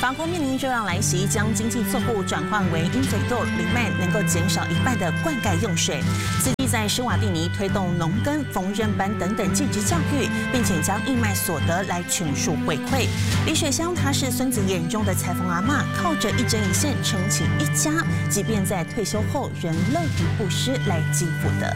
法国面临热浪来袭，将经济作物转换为鹰嘴豆、林麦，能够减少1半的灌溉用水。此地在施瓦蒂尼推动农耕、缝纫班等等技职教育，并且将义卖所得来全数回馈。李雪香，她是孙子眼中的裁缝阿嬷，靠着一针一线撑起一家，即便在退休后仍乐于不施来积福的。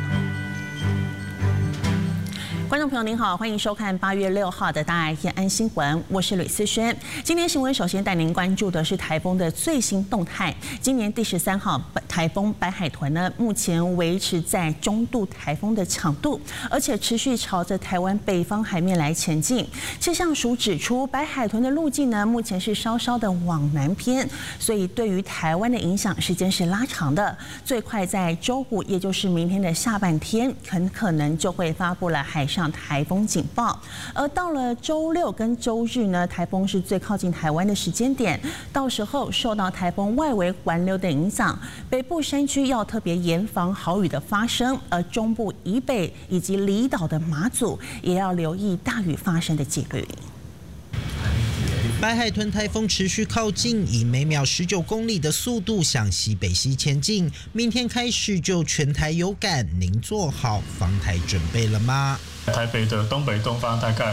观众朋友您好，欢迎收看8月6号的大爱夜安新闻，我是吕思萱。今天新闻首先带您关注的是台风的最新动态。今年第13号台风白海豚呢，目前维持在中度台风的强度，而且持续朝着台湾北方海面来前进。气象署指出，白海豚的路径呢，目前是稍稍的往南偏，所以对于台湾的影响时间是拉长的，最快在周五，也就是明天的下半天，很可能就会发布了海上台风警报。而到了周六跟周日呢，台风是最靠近台湾的时间点，到时候受到台风外围环流的影响，北部山区要特别严防豪雨的发生，而中部以北以及离岛的马祖也要留意大雨发生的几率。 白海豚台风持续靠近，以每秒19公里的速度向西北西前进。明天开始就全台有感，您做好防台准备了吗？ 台北的东北东方大概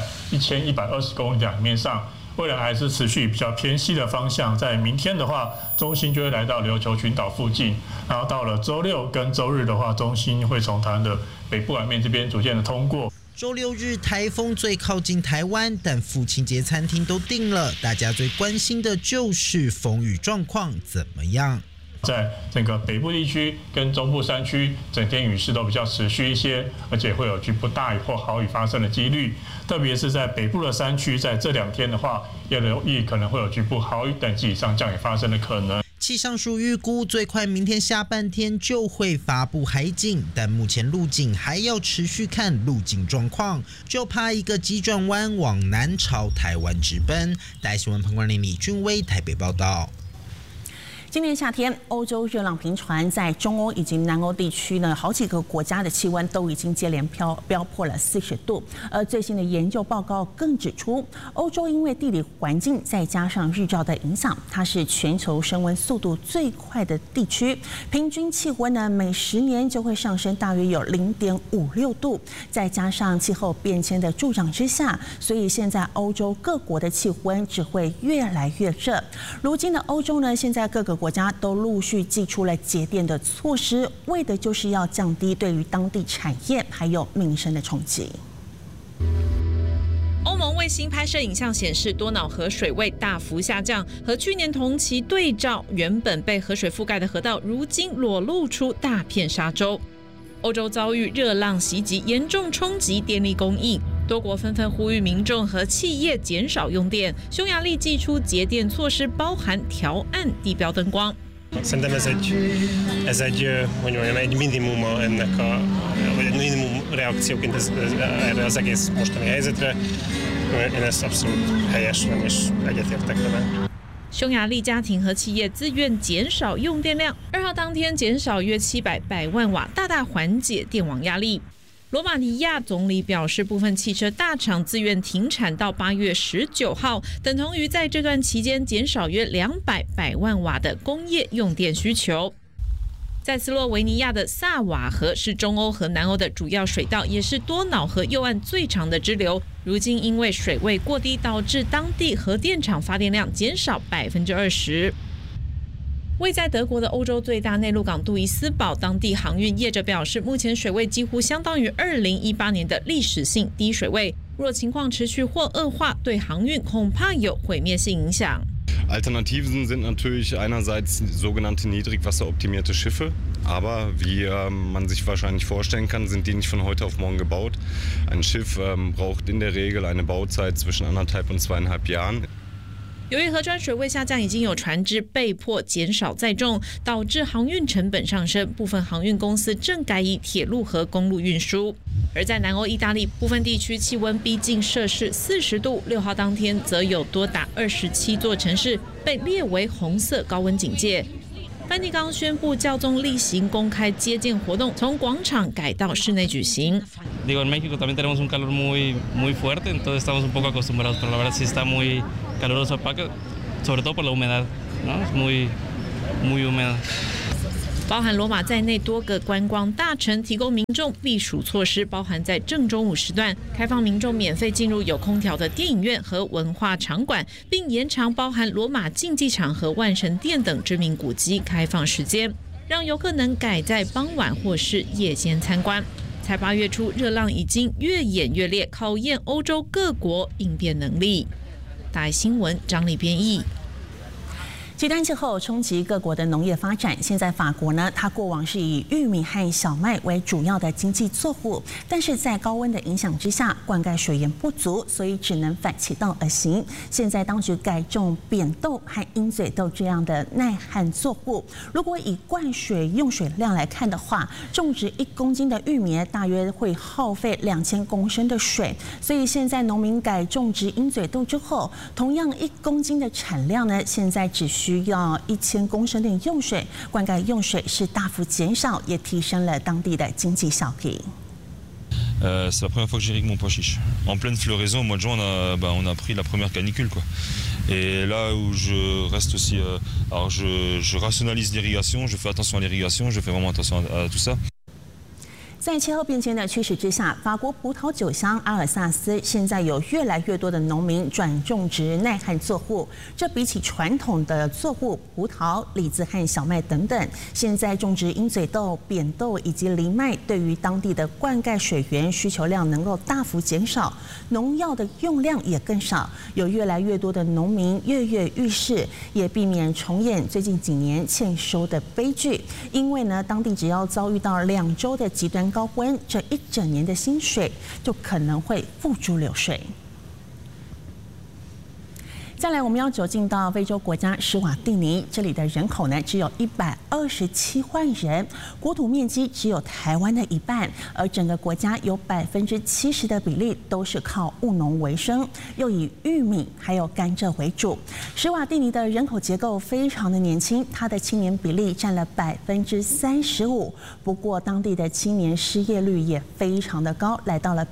1120公里海面上，未来还是持续比较偏西的方向。在明天的话，中心就会来到琉球群岛附近，然后到了周六跟周日的话，中心会从台湾的北部海面这边逐渐的通过。 周六日台风最靠近台湾，但父亲节餐厅都定了，大家最关心的就是风雨状况怎么样。 在整个北部地区跟中部山区，整天雨势都比较持续一些，而且会有局部大雨或豪雨发生的几率。特别是在北部的山区，在这2天的话，要留意可能会有局部豪雨等级以上降雨发生的可能。 气象署预估最快明天下半天就会发布海警，但目前路径还要持续看路径状况，就怕一个急转弯往南朝台湾直奔。大新闻彭冠霖、李俊威台北报道。 今年夏天，欧洲热浪频传，在中欧以及南欧地区呢，好几个国家的气温都已经接连飙破了40度。而最新的研究报告更指出，欧洲因为地理环境再加上日照的影响，它是全球升温速度最快的地区，平均气温呢每10年就会上升大约有0.56度。再加上气候变迁的助长之下，所以现在欧洲各国的气温只会越来越热。如今的欧洲呢，现在各个国家都陆续祭出了节电的措施，为的就是要降低对于当地产业还有民生的冲击。 欧盟卫星拍摄影像显示，多瑙河水位大幅下降，和去年同期对照，原本被河水覆盖的河道，如今裸露出大片沙洲。欧洲遭遇热浪袭击，严重冲击电力供应。多国纷纷呼吁民众和企业减少用电。匈牙利祭出节电措施，包含调暗地标灯光。 Szerintem ez egy minimum vagy egy minimum reakcióként erre az egész mostani helyzetre. Én ezt abszolút helyesen és egyetértek vele. 匈牙利家庭和企业自愿减少用电量，2号当天减少约700万瓦，大大缓解电网压力。罗马尼亚总理表示，部分汽车大厂自愿停产到8月19号，等同于在这段期间减少约200万瓦的工业用电需求。在斯洛维尼亚的萨瓦河是中欧和南欧的主要水道，也是多瑙河右岸最长的支流。如今因为水位过低，导致当地核电厂发电量减少20%。位在德国的欧洲最大内陆港杜伊斯堡，当地航运业者表示，目前水位几乎相当于2018年的历史性低水位。若情况持续或恶化，对航运恐怕有毁灭性影响。 Alternativen sind natürlich einerseits sogenannte niedrigwasseroptimierte Schiffe, aber wie man sich wahrscheinlich vorstellen kann, sind die nicht von heute auf morgen gebaut. Ein Schiff braucht in der Regel eine Bauzeit zwischen 1,5 und 2,5 Jahren. 由于河川水位下降，已经有船只被迫减少载重，导致航运成本上升。部分航运公司正改以铁路和公路运输。而在南欧意大利部分地区，气温逼近摄氏40度。6号当天，则有多达27座城市被列为红色高温警戒。梵蒂冈宣布教宗例行公开接见活动从广场改到室内举行。 Digo, en México también tenemos un calor muy fuerte, entonces estamos un poco acostumbrados, pero la verdad sí está muy caluroso. sobre todo por la humedad, ¿no? Es muy húmedo. 包含罗马在内多个观光大城提供民众避暑措施，包含在正中午时段开放民众免费进入有空调的电影院和文化场馆，并延长包含罗马竞技场和万神殿等知名古迹开放时间，让游客能改在傍晚或是夜间参观。才8月初，热浪已经越演越烈，考验欧洲各国应变能力。大爱新闻张丽编译。 极端气候冲击各国的农业发展。现在法国呢，它过往是以玉米和小麦为主要的经济作物，但是在高温的影响之下，灌溉水源不足，所以只能反其道而行。现在当局改种扁豆和鹰嘴豆这样的耐旱作物。如果以灌水用水量来看的话，种植1公斤的玉米大约会耗费2000公升的水。所以现在农民改种植鹰嘴豆之后，同样1公斤的产量呢，现在只需要1000公升的用水，灌溉用水是大幅减少，也提升了当地的经济效益。 C'est la première fois que j'irrigue mon pois chiche. En pleine floraison, au mois de juin, on a pris la première canicule, quoi. Et là où je reste aussi, alors je rationalise l'irrigation, je fais attention à l'irrigation, je fais vraiment attention à tout ça. 在气候变迁的驱使之下，法国葡萄酒乡阿尔萨斯现在有越来越多的农民转种植耐旱作物。这比起传统的作物葡萄、李子和小麦等等，现在种植鹰嘴豆、扁豆以及藜麦，对于当地的灌溉水源需求量能够大幅减少，农药的用量也更少。有越来越多的农民跃跃欲试，也避免重演最近几年欠收的悲剧。因为呢，当地只要遭遇到2周的极端高温，这1整年的薪水就可能会付诸流水。再来，我们要走进到非洲国家史瓦蒂尼，这里的人口呢只有127万人，国土面积只有台湾的1半，而整个国家有70%的比例都是靠务农为生，又以玉米还有甘蔗为主。史瓦蒂尼的人口结构非常的年轻，它的青年比例占了35%，不过当地的青年失业率也非常的高，来到了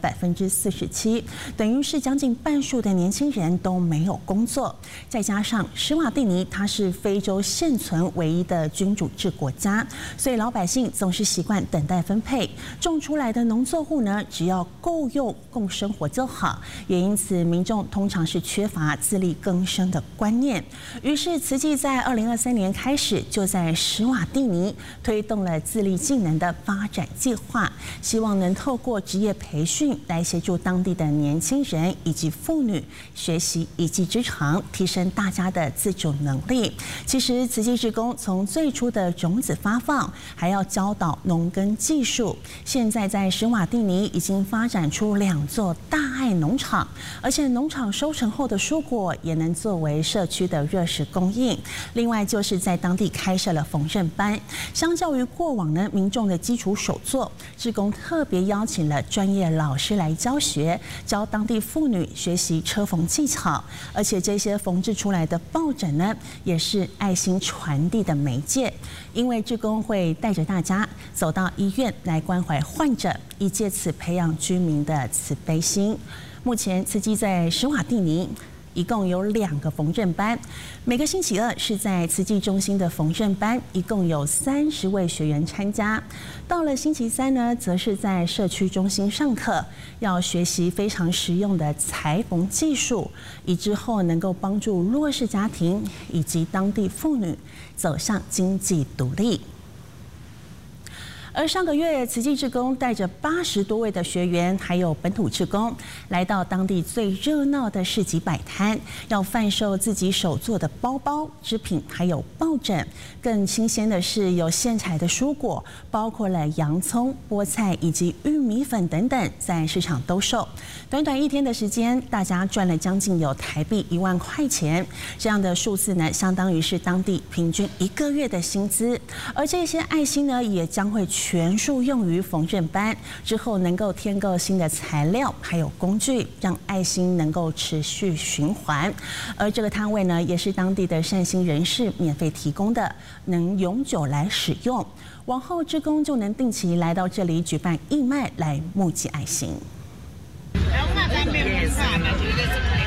47%，等于是将近半数的年轻人都没有工作。再加上史瓦蒂尼它是非洲现存唯一的君主制国家，所以老百姓总是习惯等待分配，种出来的农作物呢，只要够用够生活就好。也因此，民众通常是缺乏自力更生的观念。于是，慈济在2023年开始，就在史瓦蒂尼推动了自立技能的发展计划，希望能透过职业培训来协助当地的年轻人以及妇女学习一技之长。提升大家的自主能力。其实，慈济志工从最初的种子发放，还要教导农耕技术。现在在史瓦蒂尼已经发展出2座大爱农场，而且农场收成后的蔬果也能作为社区的热食供应。另外，就是在当地开设了缝纫班。相较于过往呢，民众的基础手作，志工特别邀请了专业老师来教学，教当地妇女学习车缝技巧，而且这些缝制出来的抱枕呢，也是爱心传递的媒介。因为志工会带着大家走到医院来关怀患者，以借此培养居民的慈悲心。目前，慈济在史瓦蒂尼一共有2个缝纫班，每个星期2是在慈济中心的缝纫班，一共有30位学员参加。到了星期3呢，则是在社区中心上课，要学习非常实用的裁缝技术，以之后能够帮助弱势家庭以及当地妇女走向经济独立。而上个月，慈济志工带着80多位的学员，还有本土志工，来到当地最热闹的市集摆摊，要贩售自己手做的包包、织品，还有抱枕。更新鲜的是，有现采的蔬果，包括了洋葱、菠菜以及玉米粉等等，在市场兜售。短短1天的时间，大家赚了将近有台币1万块钱，这样的数字呢，相当于是当地平均1个月的薪资。而这些爱心呢，也将会全数用于缝纫班，之后能够添购新的材料还有工具，让爱心能够持续循环。而这个摊位呢，也是当地的善心人士免费提供的，能永久来使用。往后志工就能定期来到这里举办义卖，来募集爱心。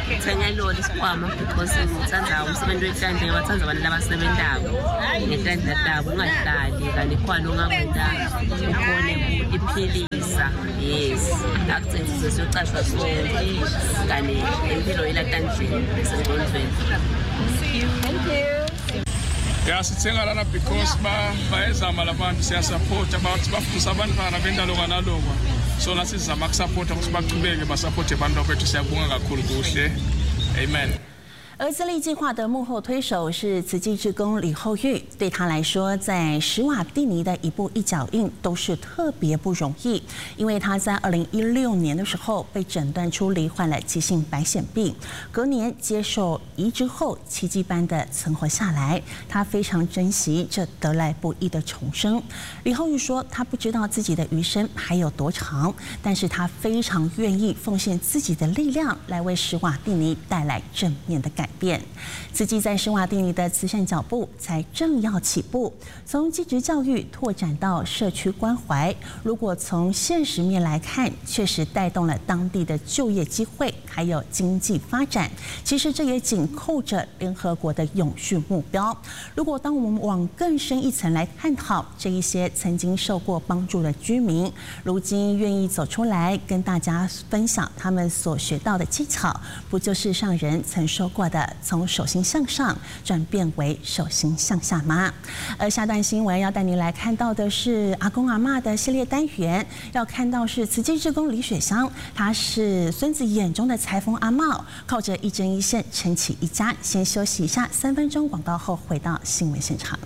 ngithenga iloli isikhwama because ngithanda umsebenzi wetandla ngiyabathanda abantu labasebentako ngetandla tabo ungahlali kanti ikhwala ongakudala ukhone iphilisa yes akutsenzise siyocashwa sonke kanti impilo ilatandleni esengqondweni. Thank you. Ya sithenga lana because bayezama labantu siyasupport abantu bafundisa abantwana bendalo kanalokwa so nasizama ukusupporta ukuthi baqhubeke basupporte abantu bethu siyabonga kakhulu kuhle. Amen. 而自立计划的幕后推手是慈济志工李厚玉，对他来说，在史瓦蒂尼的一步一脚印都是特别不容易，因为他在2016年的时候被诊断出罹患了急性白血病，隔年接受移植后奇迹般的存活下来，他非常珍惜这得来不易的重生。李厚玉说，他不知道自己的余生还有多长，但是他非常愿意奉献自己的力量来为史瓦蒂尼带来正面的改变。慈济在史瓦蒂尼的慈善脚步才正要起步，从基职教育拓展到社区关怀，如果从现实面来看，确实带动了当地的就业机会，还有经济发展。其实这也紧扣着联合国的永续目标。如果当我们往更深一层来探讨，这一些曾经受过帮助的居民，如今愿意走出来跟大家分享他们所学到的技巧，不就是上人曾说过的从手心向上转变为手心向下吗？而下段新闻要带您来看到的是阿公阿嬷的系列单元，要看到是慈济志工李雪香，她是孙子眼中的裁缝阿嬷，靠着一针一线撑起一家。先休息一下，3分钟广告后回到新闻现场。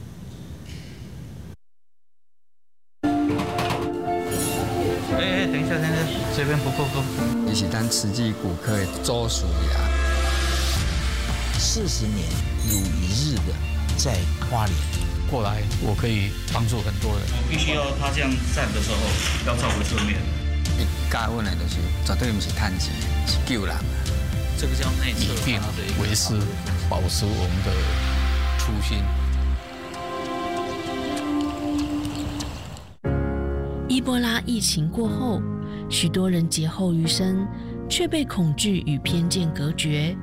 等一下，这边不够。 你是咱慈济骨科的周属呀。40年如一日的在花莲过来，我可以帮助很多人。必须要他这样站的时候要朝回正面。 你教阮的就是绝对不是赚钱，是救人。 这个叫内侧，以便维持、保持我们的初心。 伊波拉疫情过后，许多人劫后余生，却被恐惧与偏见隔绝。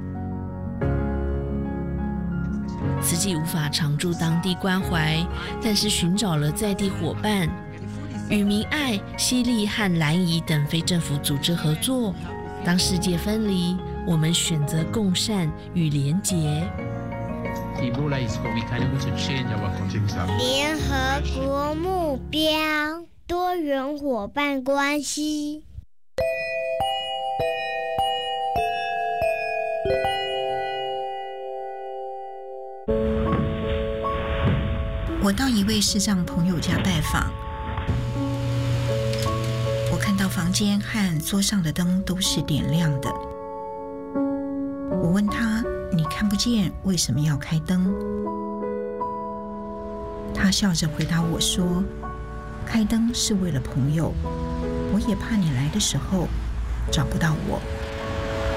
慈济无法常驻当地关怀，但是寻找了在地伙伴，与明爱、西利和蓝怡等非政府组织合作。当世界分离，我们选择共善与连结。 联合国目标：多元伙伴关系。 我到一位视障朋友家拜访，我看到房间和桌上的灯都是点亮的。我问他：“你看不见，为什么要开灯？”他笑着回答我说：“开灯是为了朋友，我也怕你来的时候找不到我。”